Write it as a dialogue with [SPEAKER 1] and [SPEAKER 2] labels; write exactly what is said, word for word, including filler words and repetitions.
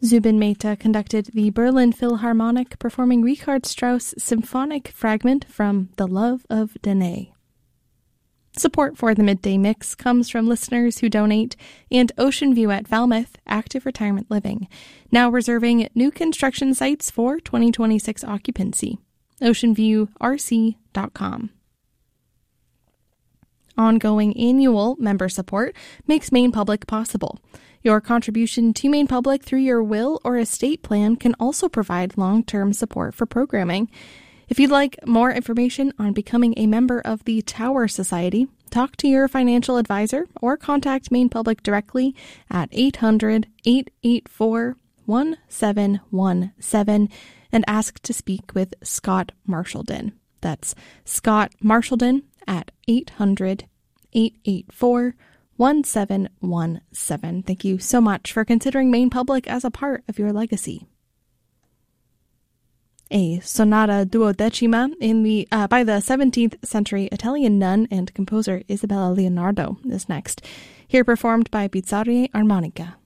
[SPEAKER 1] Zubin Mehta conducted the Berlin Philharmonic, performing Richard Strauss' symphonic fragment from The Love of Danae. Support for the Midday Mix comes from listeners who donate and Ocean View at Falmouth Active Retirement Living, now reserving new construction sites for twenty twenty-six occupancy. ocean view r c dot com. Ongoing annual member support makes Maine Public possible. Your contribution to Maine Public through your will or estate plan can also provide long-term support for programming. If you'd like more information on becoming a member of the Tower Society, talk to your financial advisor or contact Maine Public directly at eight hundred, eight eight four, one seven one seven and ask to speak with Scott Marshallden. That's Scott Marshallden at eight hundred, eight eight four, one seven one seven. Thank you so much for considering Maine Public as a part of your legacy. A sonata duodecima in the uh, by the seventeenth century Italian nun and composer Isabella Leonardo is next, here performed by Bizzarri Armonica.